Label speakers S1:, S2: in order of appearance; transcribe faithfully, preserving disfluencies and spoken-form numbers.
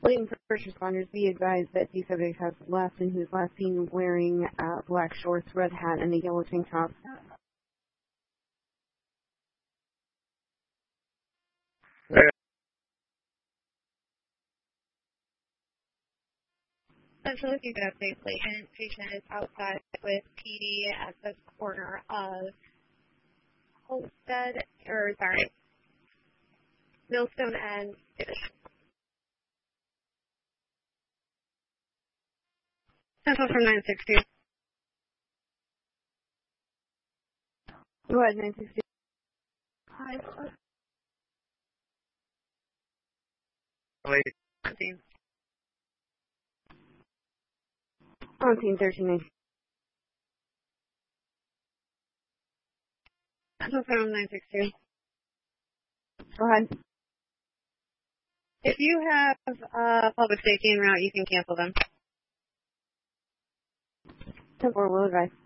S1: Waiting for first responders, be advised that the subject has left and who's last seen wearing uh, black shorts, red hat, and a yellow tank top.
S2: Central Looking Good Update, patient, patient is outside with P D at the corner of Holstead, or sorry, Millstone and Division. Central from nine sixty.
S1: Go ahead, nine sixty.
S2: Hi.
S3: Wait.
S1: On team thirteen.
S2: Central from nine sixty.
S1: Go ahead.
S2: If you have uh, public safety en route, you can cancel them.
S1: ten four, will advise.